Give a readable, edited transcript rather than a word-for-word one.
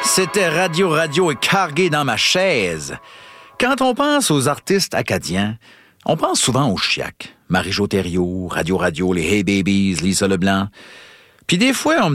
C'était Radio et cargué dans ma chaise. Quand on pense aux artistes acadiens, on pense souvent aux Chiac. Marie-Jo Thériault, Radio, les Hey Babies, Lisa Leblanc. Puis des fois, on